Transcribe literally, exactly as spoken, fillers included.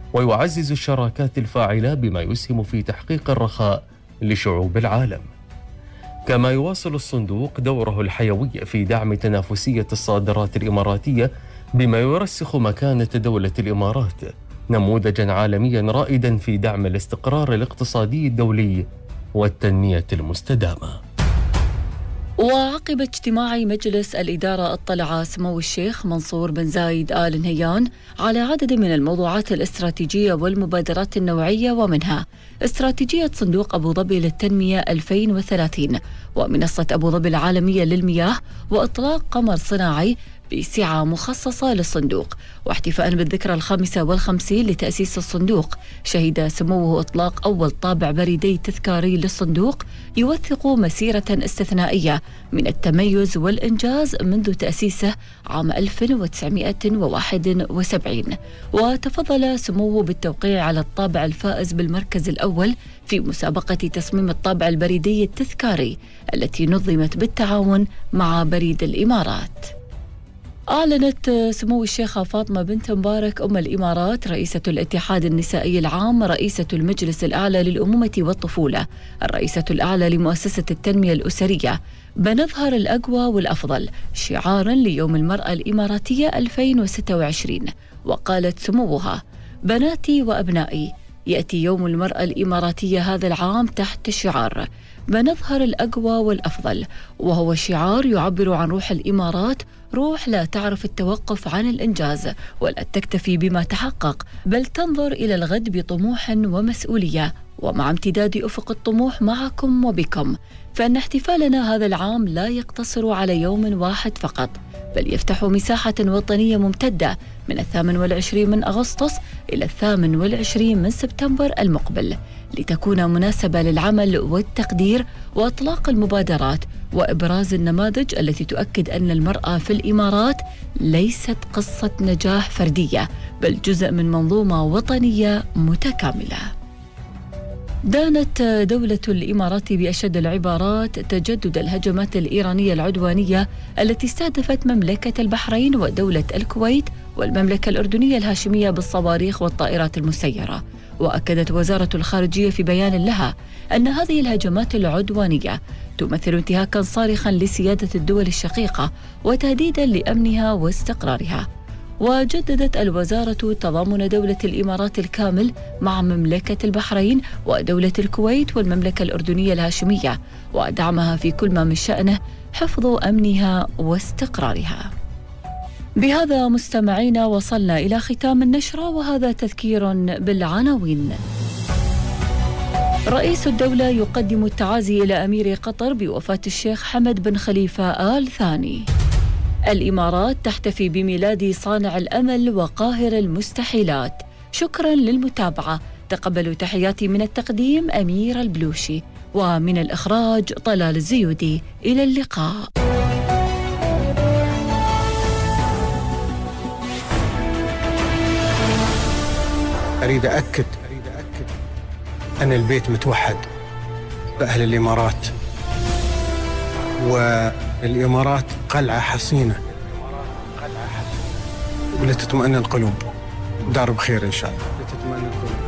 ويعزز الشراكات الفاعلة بما يسهم في تحقيق الرخاء لشعوب العالم. كما يواصل الصندوق دوره الحيوي في دعم تنافسية الصادرات الإماراتية بما يرسخ مكانة دولة الإمارات نموذجا عالميا رائدا في دعم الاستقرار الاقتصادي الدولي والتنمية المستدامة. وعقب اجتماع مجلس الإدارة اطلع سمو الشيخ منصور بن زايد آل نهيان على عدد من الموضوعات الاستراتيجية والمبادرات النوعية، ومنها استراتيجية صندوق أبو ظبي للتنمية ألفين وثلاثين ومنصة أبو ظبي العالمية للمياه وإطلاق قمر صناعي بسعة مخصصة للصندوق. واحتفاء بالذكرى الخامسة والخمسين لتأسيس الصندوق، شهد سموه إطلاق أول طابع بريدي تذكاري للصندوق يوثق مسيرة استثنائية من التميز والإنجاز منذ تأسيسه عام ألف وتسعمائة وواحد وسبعين. وتفضل سموه بالتوقيع على الطابع الفائز بالمركز الأول في مسابقة تصميم الطابع البريدي التذكاري التي نظمت بالتعاون مع بريد الإمارات. أعلنت سمو الشيخة فاطمة بنت مبارك أم الإمارات رئيسة الاتحاد النسائي العام، رئيسة المجلس الأعلى للأمومة والطفولة، الرئيسة الأعلى لمؤسسة التنمية الأسرية، بنظهر الأقوى والأفضل شعاراً ليوم المرأة الإماراتية ألفين وستة وعشرين. وقالت سموها: بناتي وأبنائي، يأتي يوم المرأة الإماراتية هذا العام تحت شعار بنظهر الأقوى والأفضل، وهو شعار يعبر عن روح الإمارات، روح لا تعرف التوقف عن الإنجاز ولا تكتفي بما تحقق، بل تنظر إلى الغد بطموح ومسؤولية، ومع امتداد أفق الطموح معكم وبكم. فإن احتفالنا هذا العام لا يقتصر على يوم واحد فقط، بل يفتح مساحة وطنية ممتدة من الثامن والعشرين من أغسطس إلى الثامن والعشرين من سبتمبر المقبل، لتكون مناسبة للعمل والتقدير وإطلاق المبادرات وإبراز النماذج التي تؤكد أن المرأة في الإمارات ليست قصة نجاح فردية، بل جزء من منظومة وطنية متكاملة. دانت دولة الإمارات بأشد العبارات تجدد الهجمات الإيرانية العدوانية التي استهدفت مملكة البحرين ودولة الكويت والمملكة الأردنية الهاشمية بالصواريخ والطائرات المسيرة. وأكدت وزارة الخارجية في بيان لها أن هذه الهجمات العدوانية تمثل انتهاكاً صارخاً لسيادة الدول الشقيقة وتهديداً لأمنها واستقرارها. وجددت الوزارة تضامن دولة الإمارات الكامل مع مملكة البحرين ودولة الكويت والمملكة الأردنية الهاشمية، ودعمها في كل ما من شأنه حفظ أمنها واستقرارها. بهذا مستمعينا وصلنا إلى ختام النشرة، وهذا تذكير بالعناوين. رئيس الدولة يقدم التعازي إلى أمير قطر بوفاة الشيخ حمد بن خليفة آل ثاني. الإمارات تحتفي بميلاد صانع الأمل وقاهر المستحيلات. شكرا للمتابعة، تقبلوا تحياتي من التقديم أمير البلوشي، ومن الإخراج طلال الزيودي. إلى اللقاء. أريد أكد أن البيت متوحد بأهل الإمارات، والإمارات قلعة حصينة ولتطمئن القلوب. دار بخير إن شاء الله.